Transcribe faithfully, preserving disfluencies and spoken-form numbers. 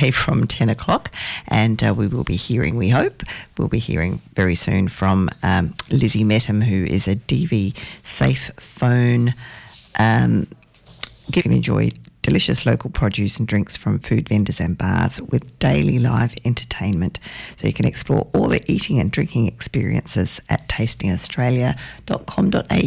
Saturday from ten o'clock, and uh, we will be hearing, we hope, we'll be hearing very soon from um, Lizzie Metham, who is a D V Safe Phone. Um, you can enjoy delicious local produce and drinks from food vendors and bars with daily live entertainment. So you can explore all the eating and drinking experiences at tasting australia dot com dot a u.